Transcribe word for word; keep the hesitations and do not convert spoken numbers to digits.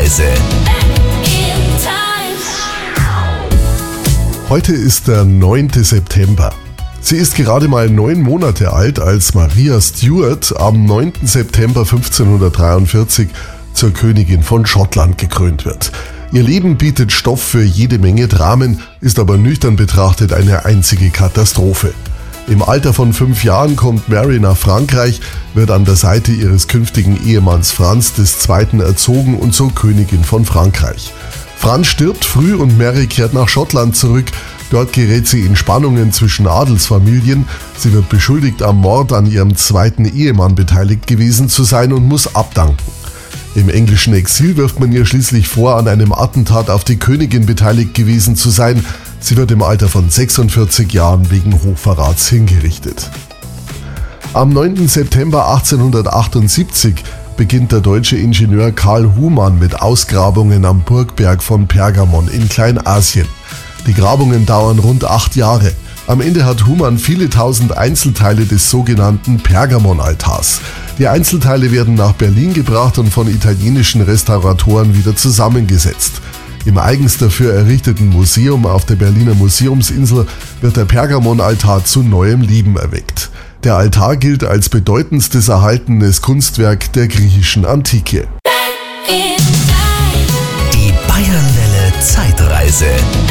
Zeitreise. Heute ist der neunte September. Sie ist gerade mal neun Monate alt, als Maria Stuart am neunten September fünfzehnhundertdreiundvierzig zur Königin von Schottland gekrönt wird. Ihr Leben bietet Stoff für jede Menge Dramen, ist aber nüchtern betrachtet eine einzige Katastrophe. Im Alter von fünf Jahren kommt Mary nach Frankreich, wird an der Seite ihres künftigen Ehemanns Franz der Zweite erzogen und zur Königin von Frankreich. Franz stirbt früh und Mary kehrt nach Schottland zurück. Dort gerät sie in Spannungen zwischen Adelsfamilien. Sie wird beschuldigt, am Mord an ihrem zweiten Ehemann beteiligt gewesen zu sein und muss abdanken. Im englischen Exil wirft man ihr schließlich vor, an einem Attentat auf die Königin beteiligt gewesen zu sein. Sie wird im Alter von sechsundvierzig Jahren wegen Hochverrats hingerichtet. Am neunten September achtzehnhundertachtundsiebzig beginnt der deutsche Ingenieur Karl Humann mit Ausgrabungen am Burgberg von Pergamon in Kleinasien. Die Grabungen dauern rund acht Jahre. Am Ende hat Humann viele tausend Einzelteile des sogenannten Pergamon-Altars. Die Einzelteile werden nach Berlin gebracht und von italienischen Restauratoren wieder zusammengesetzt. Im eigens dafür errichteten Museum auf der Berliner Museumsinsel wird der Pergamon-Altar zu neuem Leben erweckt. Der Altar gilt als bedeutendstes erhaltenes Kunstwerk der griechischen Antike. Die Bayernwelle Zeitreise.